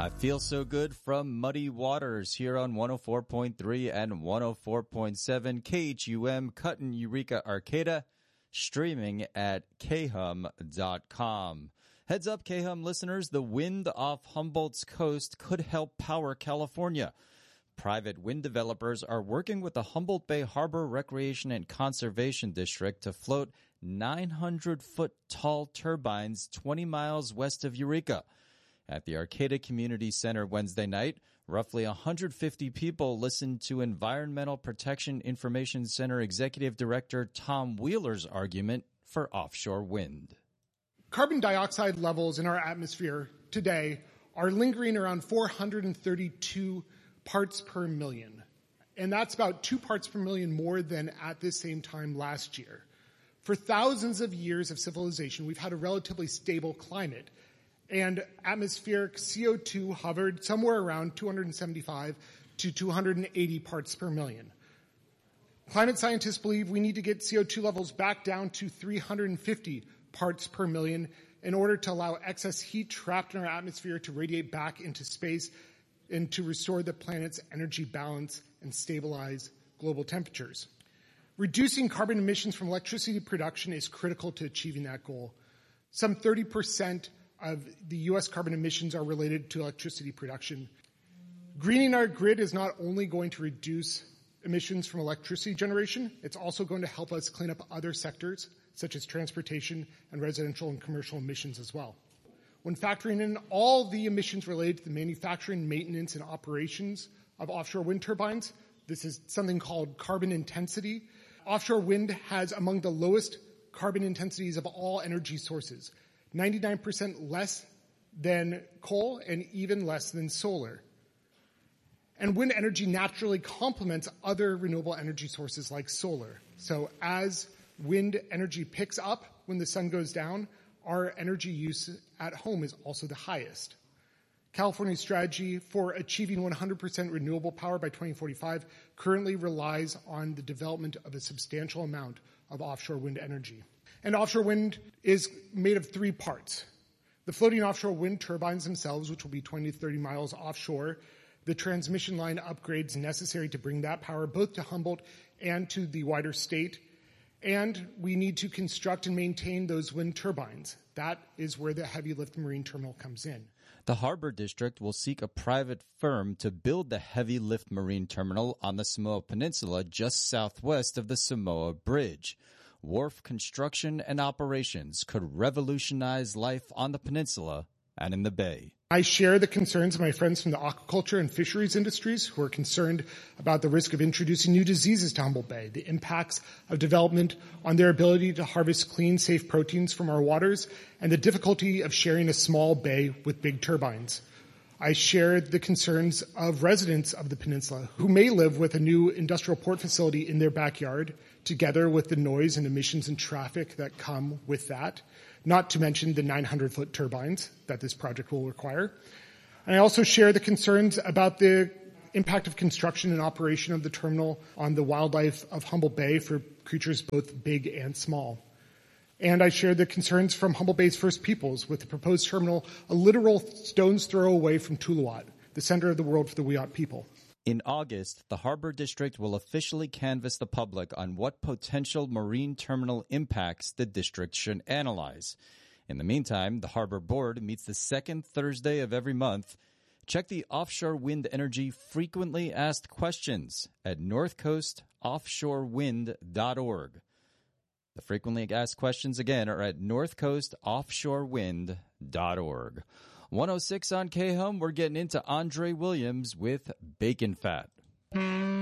I Feel So Good from Muddy Waters here on 104.3 and 104.7 KHUM Cuttin Eureka Arcata, streaming at khum.com. Heads up, KHUM listeners, the wind off Humboldt's coast could help power California. Private wind developers are working with the Humboldt Bay Harbor Recreation and Conservation District to float 900-foot-tall turbines 20 miles west of Eureka. At the Arcata Community Center Wednesday night, roughly 150 people listened to Environmental Protection Information Center Executive Director Tom Wheeler's argument for offshore wind. Carbon dioxide levels in our atmosphere today are lingering around 432 parts per million. And that's about 2 parts per million more than at this same time last year. For thousands of years of civilization, we've had a relatively stable climate. And atmospheric CO2 hovered somewhere around 275 to 280 parts per million. Climate scientists believe we need to get CO2 levels back down to 350 parts per million in order to allow excess heat trapped in our atmosphere to radiate back into space and to restore the planet's energy balance and stabilize global temperatures. Reducing carbon emissions from electricity production is critical to achieving that goal. Some 30% of the U.S. carbon emissions are related to electricity production. Greening our grid is not only going to reduce emissions from electricity generation, it's also going to help us clean up other sectors, such as transportation and residential and commercial emissions as well. When factoring in all the emissions related to the manufacturing, maintenance, and operations of offshore wind turbines, this is something called carbon intensity. Offshore wind has among the lowest carbon intensities of all energy sources. 99% less than coal and even less than solar. And wind energy naturally complements other renewable energy sources like solar. So as wind energy picks up when the sun goes down, our energy use at home is also the highest. California's strategy for achieving 100% renewable power by 2045 currently relies on the development of a substantial amount of offshore wind energy. And offshore wind is made of 3 parts. The floating offshore wind turbines themselves, which will be 20 to 30 miles offshore, the transmission line upgrades necessary to bring that power both to Humboldt and to the wider state, and we need to construct and maintain those wind turbines. That is where the heavy lift marine terminal comes in. The Harbor District will seek a private firm to build the heavy lift marine terminal on the Samoa Peninsula just southwest of the Samoa Bridge. Wharf construction and operations could revolutionize life on the peninsula and in the bay. I share the concerns of my friends from the aquaculture and fisheries industries who are concerned about the risk of introducing new diseases to Humboldt Bay, the impacts of development on their ability to harvest clean, safe proteins from our waters, and the difficulty of sharing a small bay with big turbines. I share the concerns of residents of the peninsula who may live with a new industrial port facility in their backyard, together with the noise and emissions and traffic that come with that, not to mention the 900-foot turbines that this project will require. And I also share the concerns about the impact of construction and operation of the terminal on the wildlife of Humboldt Bay for creatures both big and small. And I share the concerns from Humboldt Bay's First Peoples with the proposed terminal a literal stone's throw away from Tuluwat, the center of the world for the Wiyot people. In August, the Harbor District will officially canvass the public on what potential marine terminal impacts the district should analyze. In the meantime, the Harbor Board meets the second Thursday of every month. Check the offshore wind energy frequently asked questions at northcoastoffshorewind.org. The frequently asked questions again are at northcoastoffshorewind.org. 106 on KHUM, we're getting into Andre Williams with Bacon Fat.